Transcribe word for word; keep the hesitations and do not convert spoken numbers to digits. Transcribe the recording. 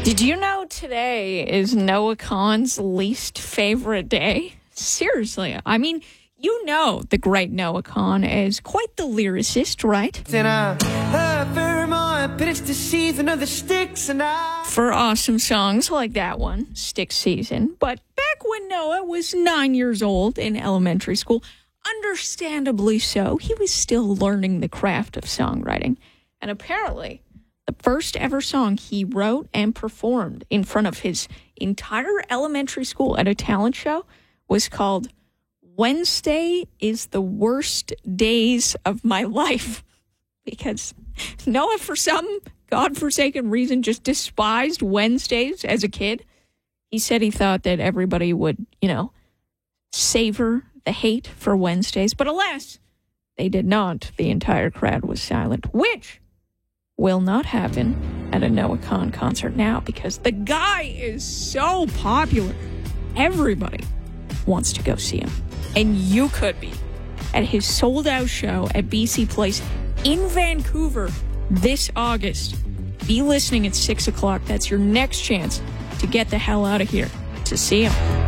Did you know today is Noah Kahan's least favorite day? Seriously. I mean, you know the great Noah Kahan is quite the lyricist, right? Then I heard very much, but it's deceiving of the sticks and I... For awesome songs like that one, Stick Season. But back when Noah was nine years old in elementary school, understandably so, he was still learning the craft of songwriting. And apparently, the first ever song he wrote and performed in front of his entire elementary school at a talent show was called Wednesday is the Worst Days of My Life. Because Noah, for some godforsaken reason, just despised Wednesdays as a kid. He said he thought that everybody would, you know, savor the hate for Wednesdays. But alas, they did not. The entire crowd was silent, which will not happen at a Noah Kahan concert now because the guy is so popular. Everybody wants to go see him. And you could be at his sold-out show at B C Place in Vancouver this August. Be listening at six o'clock. That's your next chance to get the hell out of here to see him.